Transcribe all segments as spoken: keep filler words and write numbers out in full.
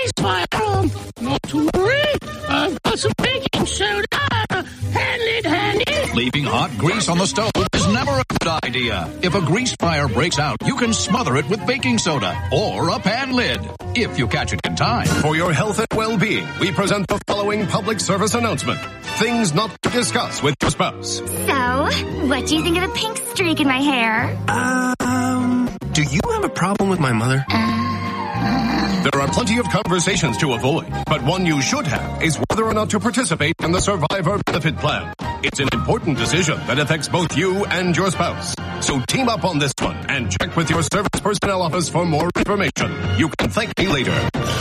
grease fire. Not to worry, I've got some baking soda. Handy, handy. Leaving hot grease on the stove is never a good idea. If a grease fire breaks out, you can smother it with baking soda or a pan lid, if you catch it in time. For your health and well-being, we present the following public service announcement. Things not to discuss with your spouse. So, what do you think of the pink streak in my hair? Um, do you have a problem with my mother? There are plenty of conversations to avoid, but one you should have is whether or not to participate in the Survivor Benefit Plan. It's an important decision that affects both you and your spouse. So team up on this one and check with your service personnel office for more information. You can thank me later.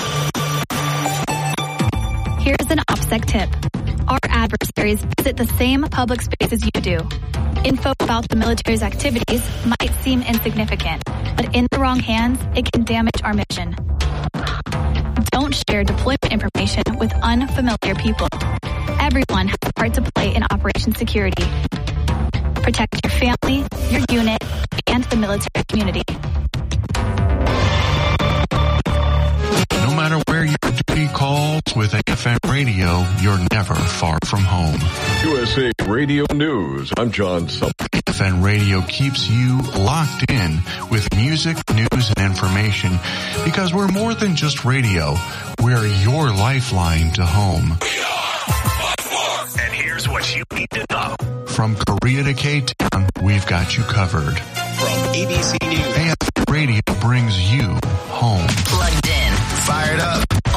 Here's an OPSEC tip. Our adversaries visit the same public spaces you do. Info about the military's activities might seem insignificant, but in the wrong hands, it can damage our mission. Don't share deployment information with unfamiliar people. Everyone has a part to play in Operation Security. Protect your family, your unit, and the military community. No matter where your duty calls with A F N Radio, you're never far from home. U S A Radio News, I'm John Sumner. A F N Radio keeps you locked in with music, news, and information because we're more than just radio. We're your lifeline to home. We are one more. And here's what you need to know. From Korea to K-Town, we've got you covered. From A B C News, A F N Radio brings you home. Plugged in, fired up.